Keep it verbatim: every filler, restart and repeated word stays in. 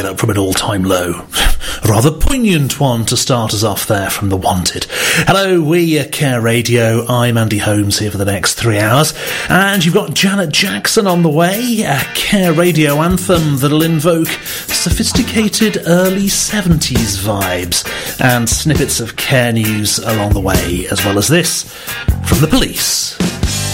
up from an all-time low. Rather poignant one to start us off there from The Wanted. Hello, we are Care Radio. I'm Andy Holmes here for the next three hours. And you've got Janet Jackson on the way, a Care Radio anthem that'll invoke sophisticated early seventies vibes, and snippets of Care news along the way, as well as this from The Police.